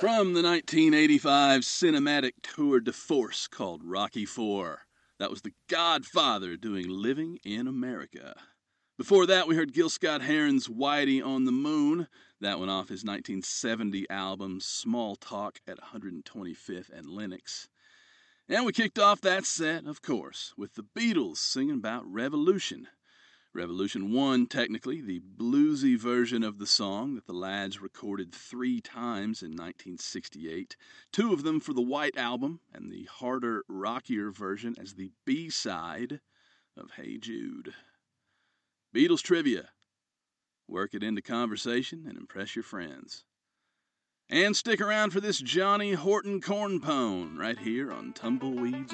From the 1985 cinematic tour de force called Rocky IV. That was the Godfather doing Living in America. Before that, we heard Gil Scott-Heron's Whitey on the Moon, that one off his 1970 album Small Talk at 125th and Lenox. And we kicked off that set, of course, with the Beatles singing about Revolution. Revolution 1, technically, the bluesy version of the song that the lads recorded 3 times in 1968, 2 of them for the White Album, and the harder, rockier version as the B-side of Hey Jude. Beatles trivia. Work it into conversation and impress your friends. And stick around for this Johnny Horton cornpone right here on Tumbleweeds